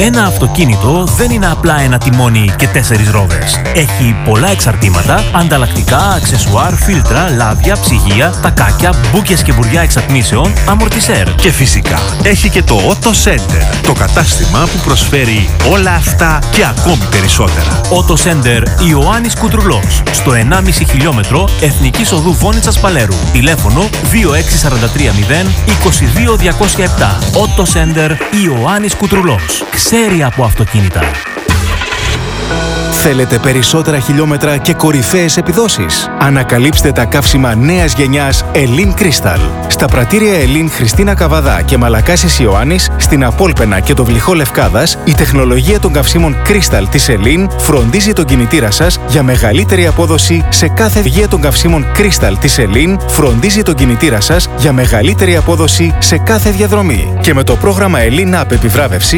Ένα αυτοκίνητο δεν είναι απλά ένα τιμόνι και 4 ρόδες. Έχει πολλά εξαρτήματα, ανταλλακτικά, αξεσουάρ, φίλτρα, λάδια, ψυγεία, τακάκια, μπούκες και μπουριά εξατμίσεων, αμορτισέρ. Και φυσικά έχει και το Auto Center, το κατάστημα που προσφέρει όλα αυτά και ακόμη περισσότερα. Auto Center Ιωάννης Κουτρουλός, στο 1,5 χιλιόμετρο Εθνικής Οδού Βόνιτσας Παλέρου. Τηλέφωνο 26430 22207. Auto Center Ιωάννης Κουτρουλός. Ξέρει από αυτοκίνητα. Θέλετε περισσότερα χιλιόμετρα και κορυφαίες επιδόσεις? Ανακαλύψτε τα καύσιμα νέας γενιάς Ελλήν Crystal. Στα πρατήρια Ελλήν Χριστίνα Καβαδά και Μαλακάσης Ιωάννης, στην Απόλπαινα και το Βλυχό Λευκάδας, η τεχνολογία των καυσίμων Crystal της Ελλήν φροντίζει τον κινητήρα σας για μεγαλύτερη απόδοση σε κάθε οδηγία των καυσίμων Crystal της Ελλήν φροντίζει τον κινητήρα σας για μεγαλύτερη απόδοση σε κάθε διαδρομή. Και με το πρόγραμμα Ελλήν App επιβράβευση